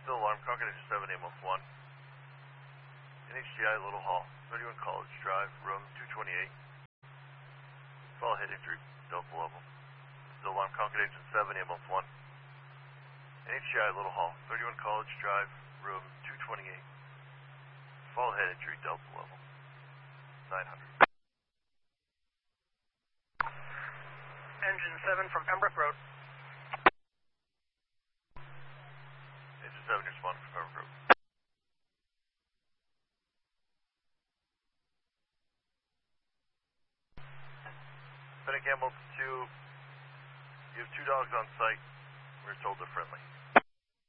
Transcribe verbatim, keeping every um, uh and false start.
Still alarm, Concord seven, ambulance one. N H G I, Little Hall, thirty-one College Drive, room two twenty-eight. Fall head injury, Delta level. Still alarm, Concord seven, ambulance one. N H G I, Little Hall, thirty-one College Drive, room two twenty-eight. Fall head injury, Delta level. nine hundred. Engine seven from Pembroke Road. Engine seven, responding from Pembroke Road. Fennec ambulance two, you have two dogs on site. We're told they're friendly.